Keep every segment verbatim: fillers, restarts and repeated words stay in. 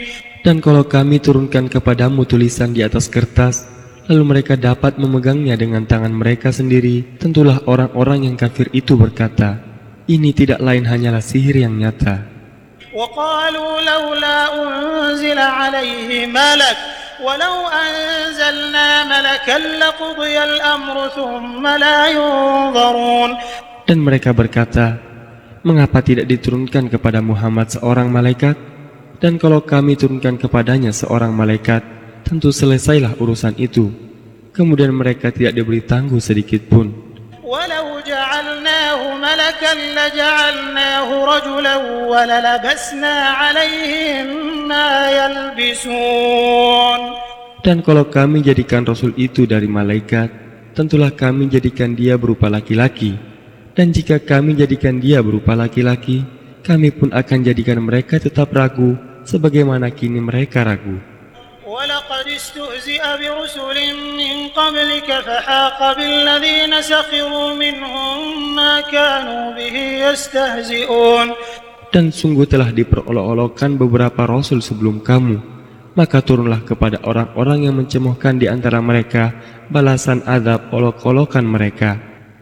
Dan kalau kami turunkan kepadamu tulisan di atas kertas, lalu mereka dapat memegangnya dengan tangan mereka sendiri, tentulah orang-orang yang kafir itu berkata, ini tidak lain hanyalah sihir yang nyata. وَقَالُوا لَوْلَا أُنزِلَ عَلَيْهِ مَلَكٌ وَلَوْ أَنزَلْنَا مَلَكًا لَقُضِيَ الْأَمْرُ ثُمَّ لَا يُنظَرُونَ. Dan mereka berkata, mengapa tidak diturunkan kepada Muhammad seorang malaikat? Dan kalau kami turunkan kepadanya seorang malaikat, tentu selesailah urusan itu. Kemudian mereka tidak diberi tangguh sedikit pun. وَلَوْ جَعَلْنَاهُ مَلَكًا لَجَعَلْنَاهُ رَجُلًا وَلَلَبَسْنَا عَلَيْهِمْ مَا يَلْبِسُونَ. Dan kalau kami jadikan Rasul itu dari malaikat, tentulah kami jadikan dia berupa laki-laki. Dan jika kami jadikan dia berupa laki-laki, kami pun akan jadikan mereka tetap ragu, sebagaimana kini mereka ragu. وَلَقَدِ اسْتُهْزِئَ بِرُسُلٍ مِّن قَبْلِكَ فَحَاقَ بِالَّذِينَ سَخِرُوا مِنْهُم مَّا كَانُوا بِهِ يَسْتَهْزِئُونَ. Dan sungguh telah diperolok-olokkan beberapa rasul sebelum kamu, maka turunlah kepada orang-orang yang mencemohkan di antara mereka balasan azab olok-olokan mereka.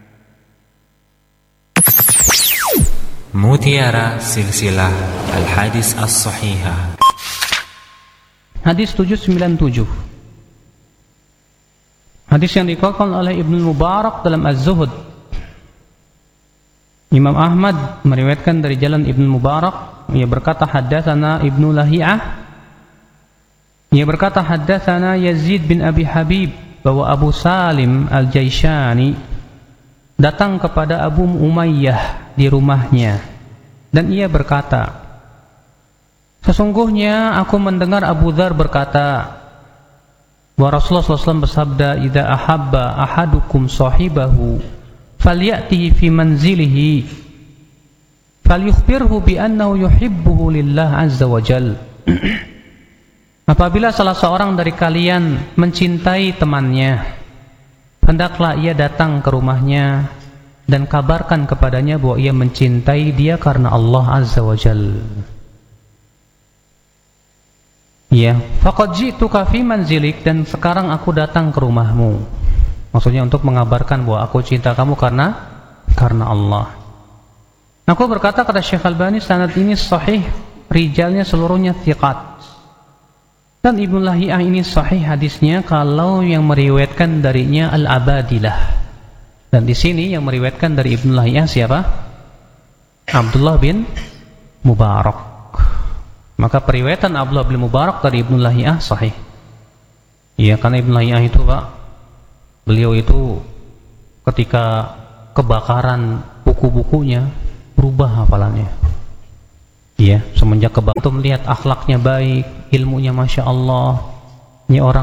Mutiara Silsilah Al-Hadis As-Sahihah. Hadis tujuh ratus sembilan puluh tujuh. Hadis yang dikeluarkan oleh Ibnu Mubarak dalam Az-Zuhud. Imam Ahmad meriwayatkan dari jalan Ibnu Mubarak, ia berkata haddatsana Ibnu Lahiyah. Ia berkata haddatsana Yazid bin Abi Habib bahwa Abu Salim Al-Jaishani datang kepada Abu Umayyah di rumahnya, dan ia berkata, sesungguhnya aku mendengar Abu Dzar berkata bahwa Rasulullah shallallahu alaihi wasallam bersabda, idza ahabba ahadukum sahibahu falyatihi fi manzilihi falyukhbirhu bi annahu yuhibbuhu lillah azza wa jal. Apabila salah seorang dari kalian mencintai temannya, hendaklah ia datang ke rumahnya dan kabarkan kepadanya bahwa ia mencintai dia karena Allah azza wa jal. Ya, faqad ji'tuka fi manzilik, dan sekarang aku datang ke rumahmu. Maksudnya untuk mengabarkan bahwa aku cinta kamu karena karena Allah. Aku berkata kata Syekh Albani, sanad ini sahih, rijalnya seluruhnya thiqat. Dan Ibnu Lahiyah ini sahih hadisnya kalau yang meriwayatkan darinya Al-Abadilah. Dan di sini yang meriwayatkan dari Ibnu Lahiyah siapa? Abdullah bin Mubarak. Maka periwayatan Abdullah bin Mubarak dari Ibnu Lahiyah sahih. Iya, karena Ibnu Lahiyah itu Pak, beliau itu ketika kebakaran buku-bukunya berubah hafalannya. Iya, semenjak kebakaran itu melihat akhlaknya baik, ilmunya masya Allah. Ini orang